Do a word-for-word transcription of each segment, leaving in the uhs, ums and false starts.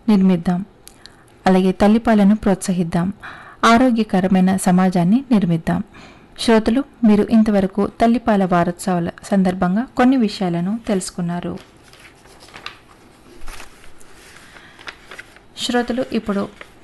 నిర్మిద్దాం. అలాగే తల్లిపాలను ప్రోత్సహిద్దాం. ఆరోగ్యకరమైన సమాజాన్ని నిర్మిద్దాం. శ్రోతలు, మీరు ఇంతవరకు తల్లిపాల వారోత్సవాల సందర్భంగా కొన్ని విషయాలను తెలుసుకున్నారు. శ్రోతలు, ఇప్పుడు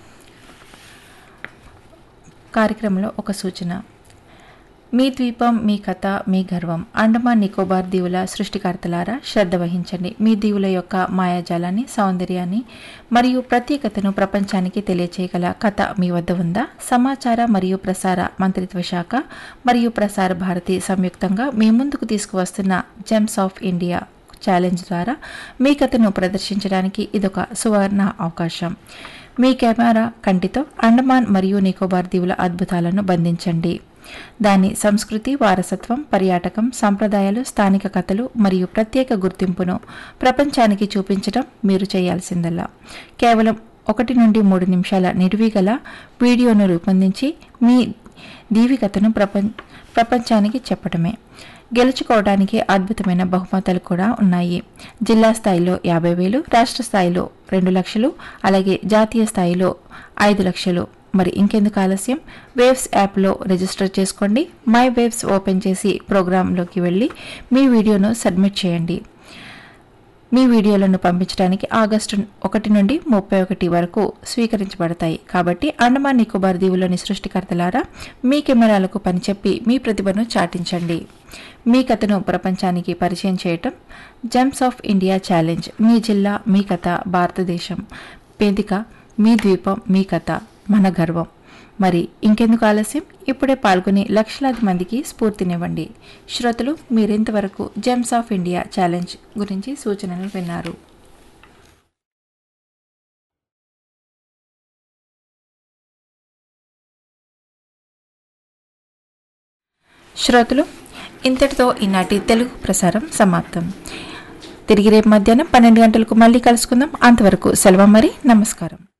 కార్యక్రమంలో ఒక సూచన. మీ ద్వీపం, మీ కథ, మీ గర్వం. అండమాన్ నికోబార్ దీవుల సృష్టికర్తలారా, శ్రద్ధ వహించండి. మీ దీవుల యొక్క మాయాజాలాన్ని, సౌందర్యాన్ని మరియు ప్రత్యేకతను ప్రపంచానికి తెలియచేయగల కథ మీ వద్ద ఉందా? సమాచార మరియు ప్రసార మంత్రిత్వ శాఖ మరియు ప్రసార భారతి సంయుక్తంగా మీ ముందుకు తీసుకువస్తున్న జెమ్స్ ఆఫ్ ఇండియా ఛాలెంజ్ ద్వారా మీ కథను ప్రదర్శించడానికి ఇదొక సువర్ణ అవకాశం. మీ కెమెరా కంటితో అండమాన్ మరియు నికోబార్ దీవుల అద్భుతాలను బంధించండి. దాని సంస్కృతి, వారసత్వం, పర్యాటకం, సంప్రదాయాలు, స్థానిక కథలు మరియు ప్రత్యేక గుర్తింపును ప్రపంచానికి చూపించడం మీరు చేయాల్సిందల్లా కేవలం ఒకటి నుండి మూడు నిమిషాల నిడివిగల వీడియోను రూపొందించి మీ దీవి కథను ప్రపంచ ప్రపంచానికి చెప్పడమే. గెలుచుకోవడానికి అద్భుతమైన బహుమతులు కూడా ఉన్నాయి. జిల్లా స్థాయిలో యాభై వేలు, రాష్ట్ర స్థాయిలో రెండు లక్షలు, అలాగే జాతీయ స్థాయిలో ఐదు లక్షలు. మరి ఇంకెందుకు ఆలస్యం? వేవ్స్ యాప్లో రిజిస్టర్ చేసుకోండి. మై వేవ్స్ ఓపెన్ చేసి ప్రోగ్రాంలోకి వెళ్ళి మీ వీడియోను సబ్మిట్ చేయండి. మీ వీడియోలను పంపించడానికి ఆగస్టు ఒకటి నుండి ముప్పై ఒకటి వరకు స్వీకరించబడతాయి. కాబట్టి అండమాన్ నికోబార్ దీవులోని సృష్టికర్తలారా, మీ కెమెరాలకు పనిచెప్పి మీ ప్రతిభను చాటించండి. మీ కథను ప్రపంచానికి పరిచయం చేయటం జెమ్స్ ఆఫ్ ఇండియా ఛాలెంజ్. మీ జిల్లా, మీ కథ, భారతదేశం వేదిక, మీ ద్వీపం, మీ కథ, మన గర్వం. మరి ఇంకెందుకు ఆలస్యం? ఇప్పుడే పాల్గొని లక్షలాది మందికి స్ఫూర్తినివ్వండి. శ్రోతలు, మీరింతవరకు జెమ్స్ ఆఫ్ ఇండియా ఛాలెంజ్ గురించి సూచనలు విన్నారు. శ్రోతలు, ఇంతటితో ఈనాటి తెలుగు ప్రసారం సమాప్తం. తిరిగి రేపు మధ్యాహ్నం పన్నెండు గంటలకు మళ్ళీ కలుసుకుందాం. అంతవరకు సెలవు. మరి నమస్కారం.